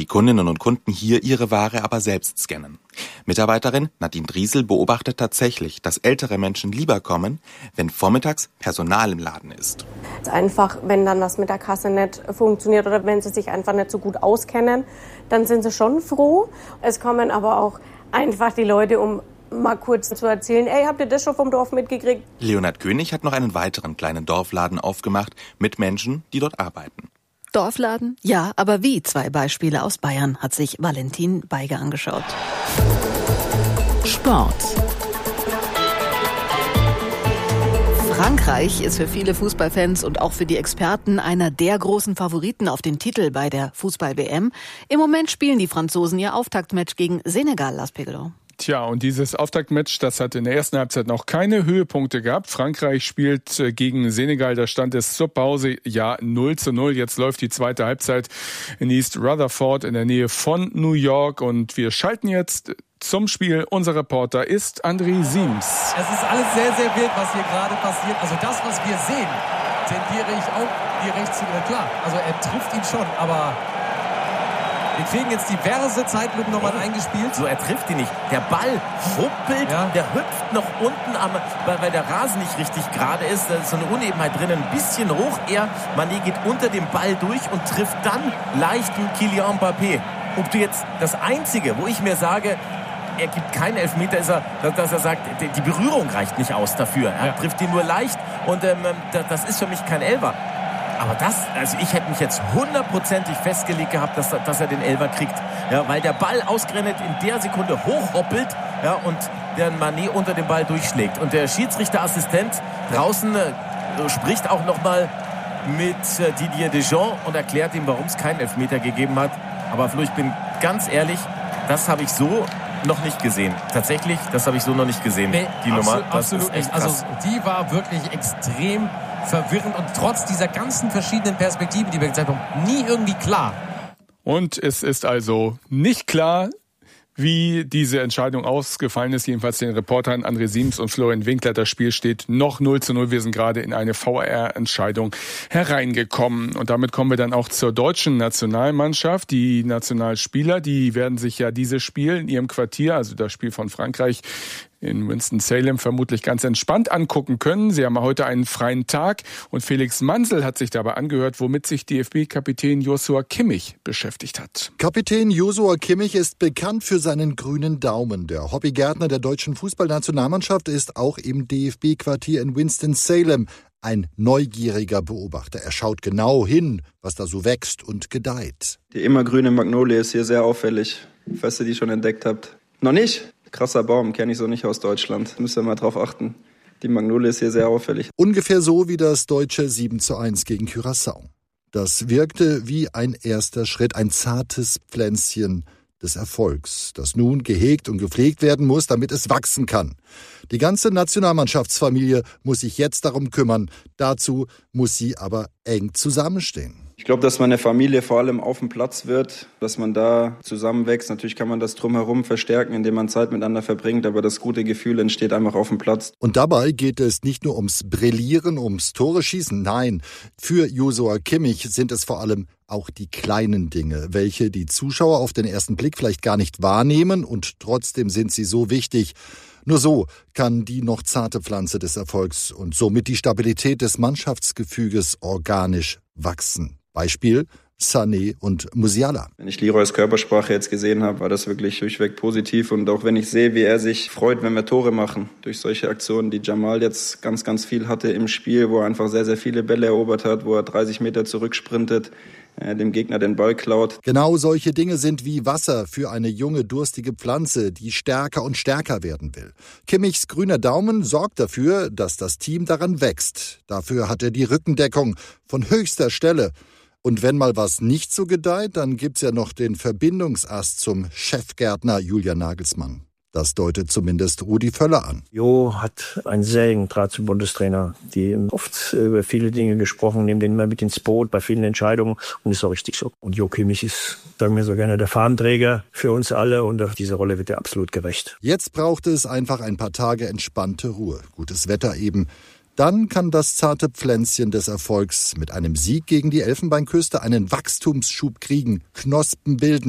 die Kundinnen und Kunden hier ihre Ware aber selbst scannen. Mitarbeiterin Nadine Driesel beobachtet tatsächlich, dass ältere Menschen lieber kommen, wenn vormittags Personal im Laden ist. Einfach, wenn dann das mit der Kasse nicht funktioniert oder wenn sie sich einfach nicht so gut auskennen, dann sind sie schon froh. Es kommen aber auch einfach die Leute, um mal kurz zu erzählen, habt ihr das schon vom Dorf mitgekriegt? Leonhard König hat noch einen weiteren kleinen Dorfladen aufgemacht mit Menschen, die dort arbeiten. Dorfladen? Ja, aber wie? 2 Beispiele aus Bayern hat sich Valentin Beiger angeschaut. Sport. Frankreich ist für viele Fußballfans und auch für die Experten einer der großen Favoriten auf den Titel bei der Fußball-WM. Im Moment spielen die Franzosen ihr Auftaktmatch gegen Senegal, Lars Pegelow. Tja, und dieses Auftaktmatch, das hat in der ersten Halbzeit noch keine Höhepunkte gehabt. Frankreich spielt gegen Senegal, da stand es zur Pause 0:0. Jetzt läuft die zweite Halbzeit in East Rutherford in der Nähe von New York und wir schalten jetzt zum Spiel. Unser Reporter ist André Siems. Es ist alles sehr, sehr wild, was hier gerade passiert. Also das, was wir sehen, tendiere ich auch direkt zu. Klar, also er trifft ihn schon, aber wir kriegen jetzt diverse Zeitlupen nochmal eingespielt. So, er trifft ihn nicht. Der Ball huppelt, der hüpft noch unten, weil der Rasen nicht richtig gerade ist. Da ist so eine Unebenheit drin, ein bisschen hoch. Mané geht unter dem Ball durch und trifft dann leicht Kylian Mbappé. Ob du jetzt das Einzige, wo ich mir sage, er gibt keinen Elfmeter, ist dass er sagt, die Berührung reicht nicht aus dafür. Er trifft ihn nur leicht und das ist für mich kein Elfer. Aber ich hätte mich jetzt 100%ig festgelegt gehabt, dass er den Elfer kriegt. Ja, weil der Ball ausgerechnet in der Sekunde hochhoppelt, und der Mané unter dem Ball durchschlägt. Und der Schiedsrichterassistent draußen spricht auch nochmal mit Didier Deschamps und erklärt ihm, warum es keinen Elfmeter gegeben hat. Aber Flo, ich bin ganz ehrlich, das habe ich so noch nicht gesehen. Tatsächlich, das habe ich so noch nicht gesehen. Nee, die Nummer, das ist echt krass. Also die war wirklich extrem verwirrend und trotz dieser ganzen verschiedenen Perspektiven, die wir gezeigt haben, nie irgendwie klar. Und es ist also nicht klar, wie diese Entscheidung ausgefallen ist. Jedenfalls den Reportern André Siems und Florian Winkler. Das Spiel steht noch 0:0. Wir sind gerade in eine VAR-Entscheidung hereingekommen. Und damit kommen wir dann auch zur deutschen Nationalmannschaft. Die Nationalspieler, die werden sich ja dieses Spiel in ihrem Quartier, also das Spiel von Frankreich, in Winston-Salem vermutlich ganz entspannt angucken können. Sie haben heute einen freien Tag und Felix Mansel hat sich dabei angehört, womit sich DFB-Kapitän Joshua Kimmich beschäftigt hat. Kapitän Joshua Kimmich ist bekannt für seinen grünen Daumen. Der Hobbygärtner der deutschen Fußballnationalmannschaft ist auch im DFB-Quartier in Winston-Salem ein neugieriger Beobachter. Er schaut genau hin, was da so wächst und gedeiht. Die immergrüne Magnolie ist hier sehr auffällig, falls ihr die schon entdeckt habt. Noch nicht? Krasser Baum, kenne ich so nicht aus Deutschland. Müsst ihr mal drauf achten. Die Magnolie ist hier sehr auffällig. Ungefähr so wie das deutsche 7:1 gegen Curaçao. Das wirkte wie ein erster Schritt, ein zartes Pflänzchen des Erfolgs, das nun gehegt und gepflegt werden muss, damit es wachsen kann. Die ganze Nationalmannschaftsfamilie muss sich jetzt darum kümmern. Dazu muss sie aber eng zusammenstehen. Ich glaube, dass man eine Familie vor allem auf dem Platz wird, dass man da zusammenwächst. Natürlich kann man das drumherum verstärken, indem man Zeit miteinander verbringt, aber das gute Gefühl entsteht einfach auf dem Platz. Und dabei geht es nicht nur ums Brillieren, ums Tore schießen, nein, für Joshua Kimmich sind es vor allem auch die kleinen Dinge, welche die Zuschauer auf den ersten Blick vielleicht gar nicht wahrnehmen und trotzdem sind sie so wichtig. Nur so kann die noch zarte Pflanze des Erfolgs und somit die Stabilität des Mannschaftsgefüges organisch wachsen. Beispiel Sané und Musiala. Wenn ich Leroys Körpersprache jetzt gesehen habe, war das wirklich durchweg positiv. Und auch wenn ich sehe, wie er sich freut, wenn wir Tore machen, durch solche Aktionen, die Jamal jetzt ganz, ganz viel hatte im Spiel, wo er einfach sehr, sehr viele Bälle erobert hat, wo er 30 Meter zurücksprintet, dem Gegner den Ball klaut. Genau solche Dinge sind wie Wasser für eine junge, durstige Pflanze, die stärker und stärker werden will. Kimmichs grüner Daumen sorgt dafür, dass das Team daran wächst. Dafür hat er die Rückendeckung von höchster Stelle. Und wenn mal was nicht so gedeiht, dann gibt's ja noch den Verbindungsast zum Chefgärtner Julian Nagelsmann. Das deutet zumindest Rudi Völler an. Jo hat einen sehr engen Draht zum Bundestrainer. Die haben oft über viele Dinge gesprochen, nehmen den immer mit ins Boot bei vielen Entscheidungen und ist auch richtig so. Und Jo Kimmich ist, sagen wir so gerne, der Fahnenträger für uns alle und auf diese Rolle wird er absolut gerecht. Jetzt braucht es einfach ein paar Tage entspannte Ruhe. Gutes Wetter eben. Dann kann das zarte Pflänzchen des Erfolgs mit einem Sieg gegen die Elfenbeinküste einen Wachstumsschub kriegen, Knospen bilden.